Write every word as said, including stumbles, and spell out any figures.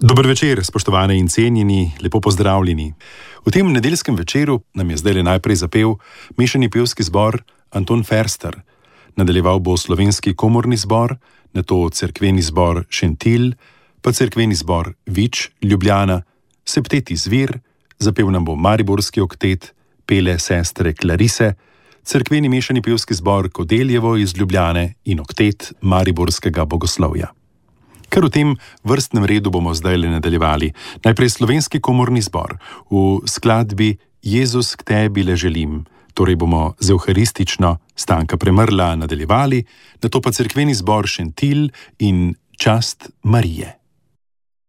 Dober večer, spoštovane in cenjeni, lepo pozdravljeni. V tem nedeljskem večeru nam je zdaj najprej zapel mešani pevski zbor Anton Ferster. Nadaljeval bo slovenski komorni zbor, nato cerkveni zbor Šentilj, pa cerkveni zbor Vič, Ljubljana, septet Izvir, zapel nam bo mariborski oktet, pele sestre Klarise, cerkveni mešani pevski zbor Kodeljevo iz Ljubljane in oktet mariborskega bogoslovja. Ker v tem vrstnem redu bomo zdaj le nadaljevali. Najprej slovenski komorni zbor v skladbi Jezus k tebi le želim, torej bomo z evharistično Stanka Premrla nadaljevali, nato pa cerkveni zbor Šentilj in Čast Marije.